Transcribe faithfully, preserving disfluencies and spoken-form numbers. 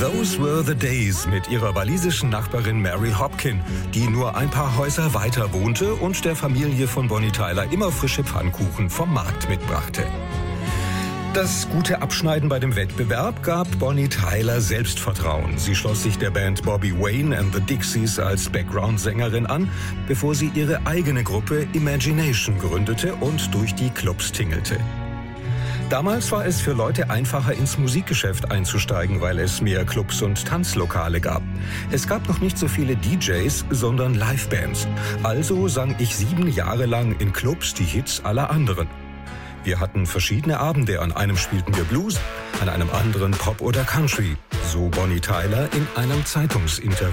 Those were the days mit ihrer walisischen Nachbarin Mary Hopkin, die nur ein paar Häuser weiter wohnte und der Familie von Bonnie Tyler immer frische Pfannkuchen vom Markt mitbrachte. Das gute Abschneiden bei dem Wettbewerb gab Bonnie Tyler Selbstvertrauen. Sie schloss sich der Band Bobby Wayne and the Dixies als Background-Sängerin an, bevor sie ihre eigene Gruppe Imagination gründete und durch die Clubs tingelte. Damals war es für Leute einfacher, ins Musikgeschäft einzusteigen, weil es mehr Clubs und Tanzlokale gab. Es gab noch nicht so viele D Js, sondern Livebands. Also sang ich sieben Jahre lang in Clubs die Hits aller anderen. Wir hatten verschiedene Abende, an einem spielten wir Blues, an einem anderen Pop oder Country, so Bonnie Tyler in einem Zeitungsinterview.